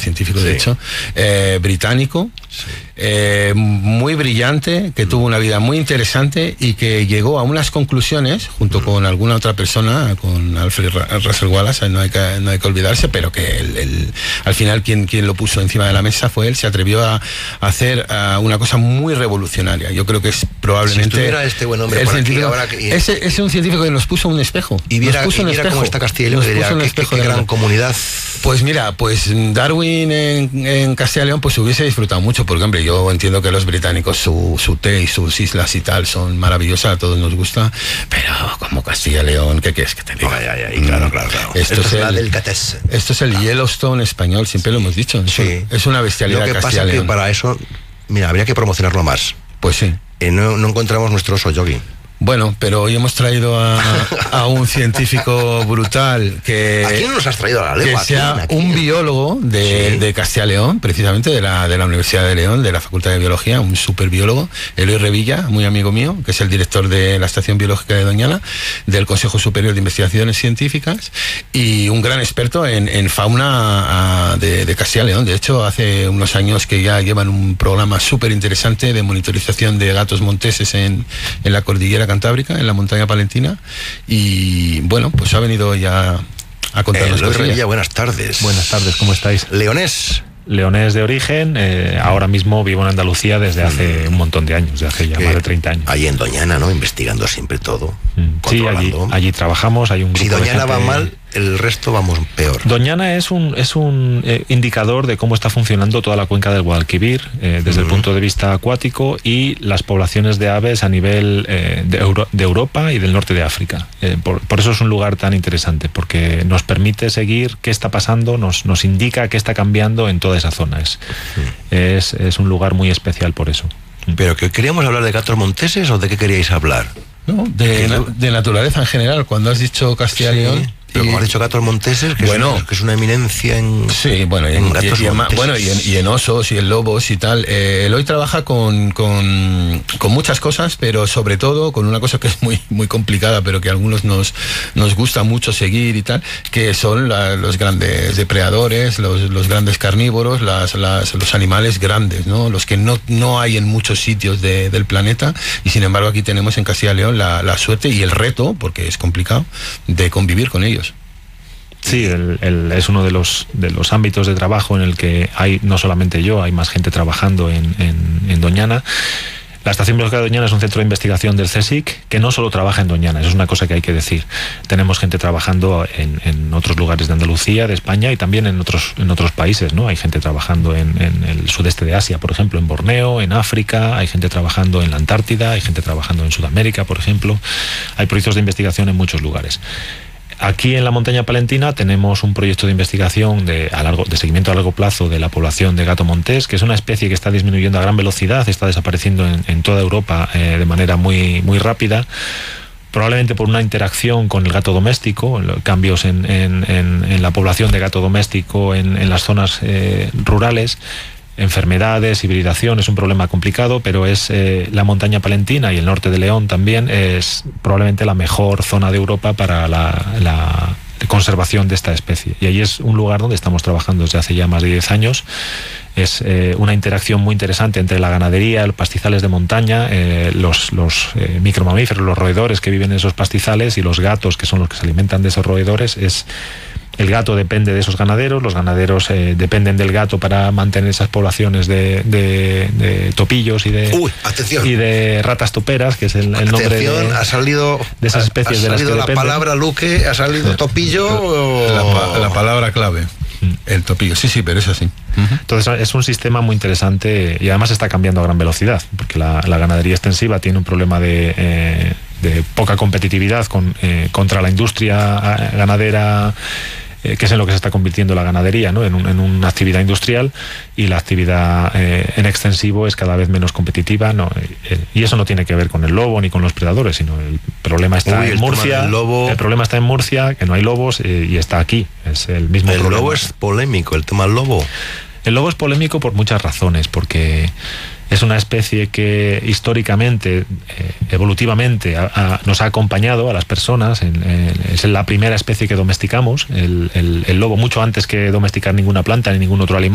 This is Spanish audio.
científico, de hecho, británico, muy brillante, que tuvo una vida muy interesante y que llegó a unas conclusiones, junto con alguna otra persona, con Alfred Russel Wallace, no hay que olvidarse, pero que al final quien lo puso encima de la mesa fue él. Se atrevió a hacer una cosa muy revolucionaria. Yo creo que es probablemente... Si estuviera este buen hombre por aquí ahora... Es un científico que nos puso un espejo. Y viera cómo está Castilla y León, diría, qué gran comunidad. Pues mira, pues Darwin en Castilla y León pues hubiese disfrutado mucho, porque hombre, yo entiendo que los británicos su té y sus islas y tal son maravillosas, a todos nos gusta, pero como Castilla y León, ¿qué quieres que te diga? Claro. Esto es la delicatessen. Esto es el Yellowstone español, siempre lo hemos dicho. Es una bestialidad. Lo que pasa es que para eso, mira, habría que promocionarlo más. Pues sí. No encontramos nuestro oso yogi. Bueno, pero hoy hemos traído a un científico brutal que... ¿A quién nos has traído a la lengua? Que sea un biólogo de Castilla y León, precisamente de la Universidad de León, de la Facultad de Biología, un superbiólogo, Eloy Revilla, muy amigo mío, que es el director de la Estación Biológica de Doñana, del Consejo Superior de Investigaciones Científicas, y un gran experto en fauna de Castilla y León. De hecho, hace unos años que ya llevan un programa súper interesante de monitorización de gatos monteses en la cordillera Cantábrica, en la montaña palentina, y bueno, pues ha venido ya a contarnos Luis cosillas. Revilla, buenas tardes. Buenas tardes, ¿cómo estáis? Leonés de origen, ahora mismo vivo en Andalucía desde hace un montón de años, de hace ya más de 30 años. Ahí en Doñana, ¿no? Investigando siempre todo. Sí, allí trabajamos, hay un grupo. Si Doñana va mal, el resto vamos peor. Doñana es un indicador de cómo está funcionando toda la cuenca del Guadalquivir, desde el punto de vista acuático, y las poblaciones de aves a nivel de Europa y del norte de África. Por eso es un lugar tan interesante, porque nos permite seguir qué está pasando, nos indica qué está cambiando en toda esa zona. Es un lugar muy especial por eso. ¿Pero que queríamos hablar de gatos monteses o de qué queríais hablar? No, de naturaleza en general. Cuando has dicho Castilla y León... Pero como has dicho gatos monteses, que es una eminencia en... Sí, bueno, en gatos monteses. Y en osos y en lobos y tal. Eloy trabaja con muchas cosas, pero sobre todo con una cosa que es muy, muy complicada, pero que a algunos nos gusta mucho seguir y tal, que son los grandes depredadores, los grandes carnívoros, los animales grandes, ¿no? Los que no hay en muchos sitios del planeta, y sin embargo aquí tenemos en Castilla y León la suerte y el reto, porque es complicado, de convivir con ellos. Sí, es uno de los ámbitos de trabajo en el que hay, no solamente yo, hay más gente trabajando en Doñana. La Estación Biológica de Doñana es un centro de investigación del CSIC que no solo trabaja en Doñana, eso es una cosa que hay que decir. Tenemos gente trabajando en otros lugares de Andalucía, de España, y también en otros países, ¿no? Hay gente trabajando en el sudeste de Asia, por ejemplo, en Borneo, en África, hay gente trabajando en la Antártida, hay gente trabajando en Sudamérica, por ejemplo. Hay proyectos de investigación en muchos lugares. Aquí en la montaña palentina tenemos un proyecto de investigación de seguimiento a largo plazo de la población de gato montés, que es una especie que está disminuyendo a gran velocidad, está desapareciendo en toda Europa de manera muy, muy rápida, probablemente por una interacción con el gato doméstico, cambios en la población de gato doméstico en las zonas rurales. Enfermedades, hibridación, es un problema complicado, pero es la montaña palentina y el norte de León también es probablemente la mejor zona de Europa para la conservación de esta especie. Y ahí es un lugar donde estamos trabajando desde hace ya más de 10 años. Es una interacción muy interesante entre la ganadería, los pastizales de montaña, los micromamíferos, los roedores que viven en esos pastizales, y los gatos, que son los que se alimentan de esos roedores. El gato depende de esos ganaderos, los ganaderos dependen del gato para mantener esas poblaciones de topillos y de ratas toperas, que es el nombre de esas especies de las que dependen. La palabra Luque, ha salido topillo. La palabra clave, el topillo, sí, pero es así. Entonces es un sistema muy interesante y además está cambiando a gran velocidad, porque la ganadería extensiva tiene un problema de poca competitividad contra la industria ganadera, que es en lo que se está convirtiendo la ganadería, ¿no? en una actividad industrial, y la actividad en extensivo es cada vez menos competitiva, ¿no? Y eso no tiene que ver con el lobo ni con los predadores, sino el problema está en Murcia. El problema está en Murcia, que no hay lobos, y está aquí, es el mismo problema. El lobo es polémico, el tema del lobo. El lobo es polémico por muchas razones, porque es una especie que históricamente, evolutivamente, nos ha acompañado a las personas. Es la primera especie que domesticamos, el lobo, mucho antes que domesticar ninguna planta ni ningún otro animal.